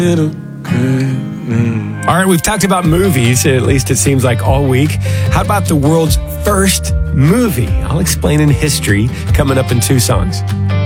All right, we've talked about movies, at least it seems like all week. How about the world's first movie? I'll explain in history coming up in 2 songs.